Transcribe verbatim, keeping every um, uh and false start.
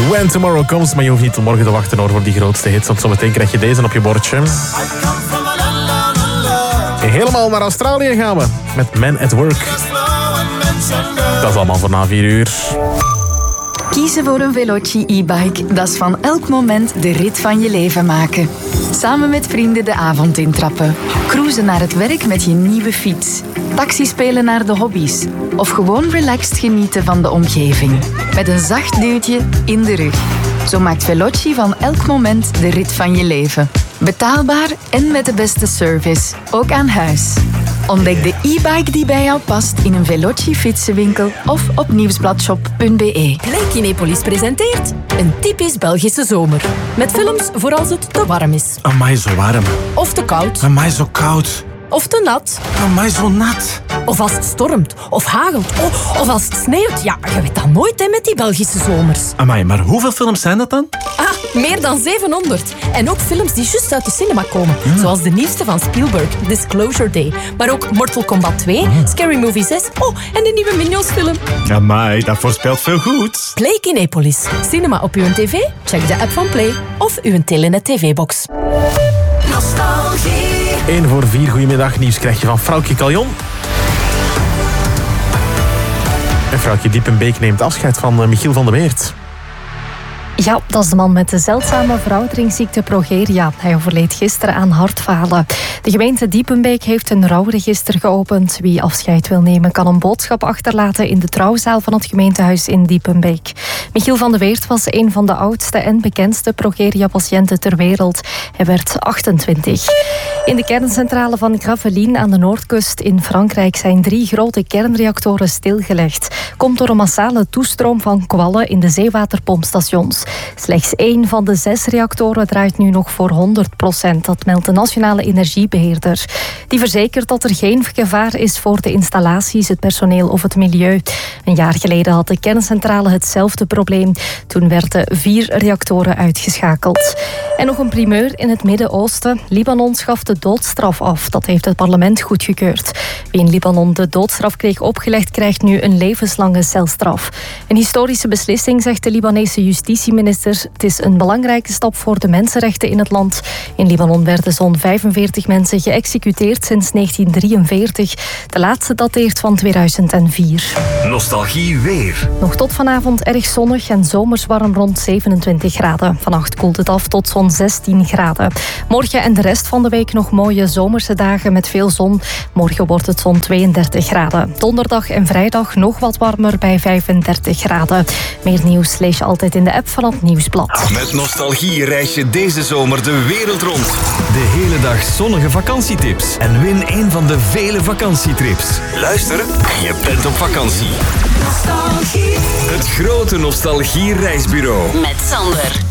When Tomorrow Comes. Maar je hoeft niet tot morgen te wachten hoor, voor die grootste hits. Want zometeen krijg je deze op je bordje. Helemaal naar Australië gaan we. Met Man at Work. Dat is allemaal voor na vier uur. Kiezen voor een Veloci e-bike, dat is van elk moment de rit van je leven maken. Samen met vrienden de avond intrappen. Cruisen naar het werk met je nieuwe fiets. Taxi spelen naar de hobby's. Of gewoon relaxed genieten van de omgeving. Met een zacht duwtje in de rug. Zo maakt Veloci van elk moment de rit van je leven. Betaalbaar en met de beste service. Ook aan huis. Ontdek de e-bike die bij jou past in een Veloci fietsenwinkel of op nieuwsbladshop punt b e. Play Kinepolis presenteert een typisch Belgische zomer. Met films voor als het te warm is. Amai, zo warm. Of te koud. Amai, zo koud. Of te nat. Amai, zo nat. Of als het stormt. Of hagelt. Oh, of als het sneeuwt. Ja, je weet dat nooit hè, met die Belgische zomers. Amai, maar hoeveel films zijn dat dan? Ah, meer dan zevenhonderd. En ook films die juist uit de cinema komen. Hmm. Zoals de nieuwste van Spielberg, Disclosure Day. Maar ook Mortal Kombat twee, hmm. Scary Movie zes. Oh, en de nieuwe Minions film. Amai, dat voorspelt veel goeds. Play Kinepolis. Cinema op uw tv? Check de app van Play. Of uw Telenet tv-box. Nostalgie. één voor vier, goedemiddag. Nieuws krijg je van Vrouwtje Caljon. En Vrouwtje Diepenbeek neemt afscheid van uh, Michiel van der Weert. Ja, dat is de man met de zeldzame verouderingsziekte progeria. Hij overleed gisteren aan hartfalen. De gemeente Diepenbeek heeft een rouwregister geopend. Wie afscheid wil nemen kan een boodschap achterlaten in de trouwzaal van het gemeentehuis in Diepenbeek. Michiel van der Weert was een van de oudste en bekendste progeria-patiënten ter wereld. Hij werd achtentwintig. In de kerncentrale van Gravelines aan de Noordkust in Frankrijk zijn drie grote kernreactoren stilgelegd. Komt door een massale toestroom van kwallen in de zeewaterpompstations. Slechts één van de zes reactoren draait nu nog voor honderd procent. Dat meldt de Nationale Energiebeheerder. Die verzekert dat er geen gevaar is voor de installaties, het personeel of het milieu. Een jaar geleden had de kerncentrale hetzelfde probleem. Toen werden vier reactoren uitgeschakeld. En nog een primeur in het Midden-Oosten. Libanon schaft de doodstraf af. Dat heeft het parlement goedgekeurd. Wie in Libanon de doodstraf kreeg opgelegd, krijgt nu een levenslange celstraf. Een historische beslissing, zegt de Libanese justitieminister. Het is een belangrijke stap voor de mensenrechten in het land. In Libanon werden zo'n vijfenveertig mensen geëxecuteerd sinds negentien drieënveertig. De laatste dateert van tweeduizend vier. Nostalgie weer. Nog tot vanavond erg zonnig en zomers warm rond zevenentwintig graden. Vannacht koelt het af tot zo'n zestien graden. Morgen en de rest van de week nog mooie zomerse dagen met veel zon. Morgen wordt het zo'n tweeëndertig graden. Donderdag en vrijdag nog wat warmer bij vijfendertig graden. Meer nieuws lees je altijd in de app van het Nieuwsblad. Met Nostalgie reis je deze zomer de wereld rond. De hele dag zonnige vakantietips. En win een van de vele vakantietrips. Luister en je bent op vakantie. Nostalgie. Het grote Nostalgie reisbureau. Met Sander.